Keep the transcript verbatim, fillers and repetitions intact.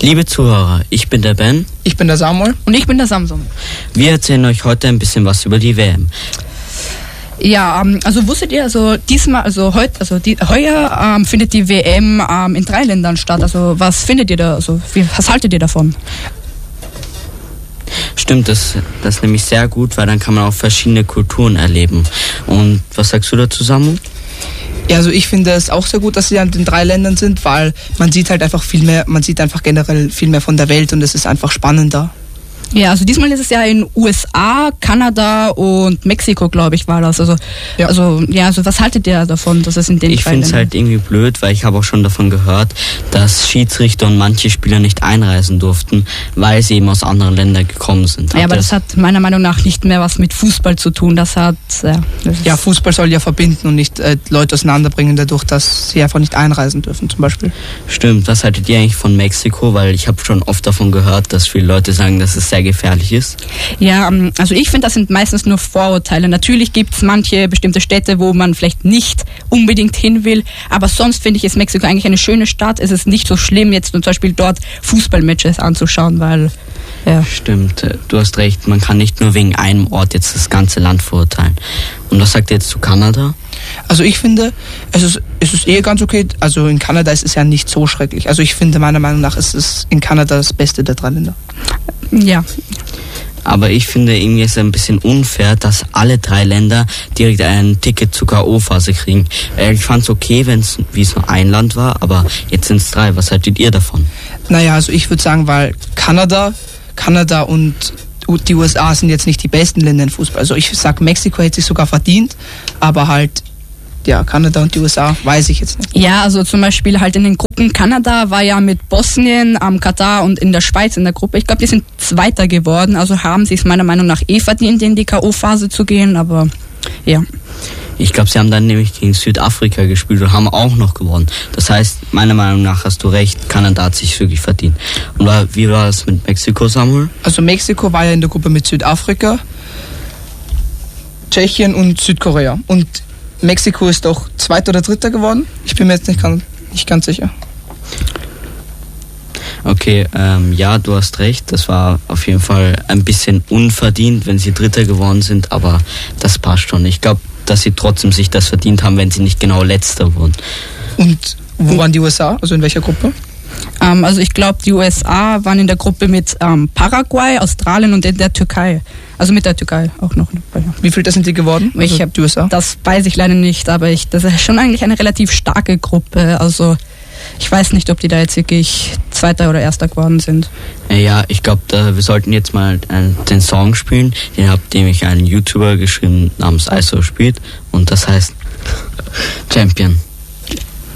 Liebe Zuhörer, ich bin der Ben. Ich bin der Samuel. Und ich bin der Samson. Wir erzählen euch heute ein bisschen was über die W M. Ja, also wusstet ihr, also diesmal, also heute, also die, heuer ähm, findet die W M ähm, in drei Ländern statt. Also was findet ihr da, also wie, was haltet ihr davon? Stimmt, das, das ist nämlich sehr gut, weil dann kann man auch verschiedene Kulturen erleben. Und was sagst du dazu, Samu? Ja, also ich finde es auch sehr gut, dass sie an den drei Ländern sind, weil man sieht halt einfach viel mehr, man sieht einfach generell viel mehr von der Welt und es ist einfach spannender. Ja, also diesmal ist es ja in U S A, Kanada und Mexiko, glaube ich, war das. Also ja, also, ja, also was haltet ihr davon, dass es in den Ich finde es halt irgendwie blöd, weil ich habe auch schon davon gehört, dass Schiedsrichter und manche Spieler nicht einreisen durften, weil sie eben aus anderen Ländern gekommen sind. Ja, aber das, das hat meiner Meinung nach nicht mehr was mit Fußball zu tun. Das hat ja, das ja Fußball soll ja verbinden und nicht äh, Leute auseinanderbringen, dadurch, dass sie einfach nicht einreisen dürfen, zum Beispiel. Stimmt. Was haltet ihr eigentlich von Mexiko? Weil ich habe schon oft davon gehört, dass viele Leute sagen, dass es sehr gefährlich ist. Ja, also ich finde, das sind meistens nur Vorurteile. Natürlich gibt es manche bestimmte Städte, wo man vielleicht nicht unbedingt hin will, aber sonst finde ich, ist Mexiko eigentlich eine schöne Stadt. Es ist nicht so schlimm, jetzt zum Beispiel dort Fußballmatches anzuschauen, weil... Ja. Stimmt, du hast recht, man kann nicht nur wegen einem Ort jetzt das ganze Land verurteilen. Und was sagt ihr jetzt zu Kanada? Also ich finde, es ist, es ist eh ganz okay, also in Kanada ist es ja nicht so schrecklich. Also ich finde, meiner Meinung nach ist es in Kanada das Beste der drei Länder. Ja. Aber ich finde irgendwie ist es ein bisschen unfair, dass alle drei Länder direkt ein Ticket zur K O-Phase kriegen. Ich fand es okay, wenn es wie es nur ein Land war, aber jetzt sind es drei. Was haltet ihr davon? Naja, also ich würde sagen, weil Kanada, Kanada und die U S A sind jetzt nicht die besten Länder in Fußball. Also ich sag, Mexiko hätte sich sogar verdient, aber halt ja, Kanada und die U S A, weiß ich jetzt nicht. Ja, also zum Beispiel halt in den Gruppen, Kanada war ja mit Bosnien, ähm, Katar und in der Schweiz in der Gruppe. Ich glaube, die sind Zweiter geworden, also haben sie es meiner Meinung nach eh verdient, in die K O-Phase zu gehen, aber ja. Ich glaube, sie haben dann nämlich gegen Südafrika gespielt und haben auch noch gewonnen. Das heißt, meiner Meinung nach hast du recht, Kanada hat sich wirklich verdient. Und wie war das mit Mexiko, Samuel? Also Mexiko war ja in der Gruppe mit Südafrika, Tschechien und Südkorea. Und Mexiko ist doch Zweiter oder Dritter geworden. Ich bin mir jetzt nicht, kann, nicht ganz sicher. Okay, ähm, ja, du hast recht. Das war auf jeden Fall ein bisschen unverdient, wenn sie Dritter geworden sind, aber das passt schon. Ich glaube, dass sie trotzdem sich das verdient haben, wenn sie nicht genau Letzter wurden. Und wo waren die U S A? Also in welcher Gruppe? Ähm, also ich glaube, die U S A waren in der Gruppe mit ähm, Paraguay, Australien und in der Türkei. Also mit der Türkei auch noch. Wie viel das sind die geworden? Also ich hab, die U S A? Das weiß ich leider nicht, aber ich, das ist schon eigentlich eine relativ starke Gruppe. Also ich weiß nicht, ob die da jetzt wirklich Zweiter oder Erster geworden sind. Ja, ich glaube, wir sollten jetzt mal einen, den Song spielen. Den hat nämlich ein YouTuber geschrieben namens I S O spielt und das heißt Champion.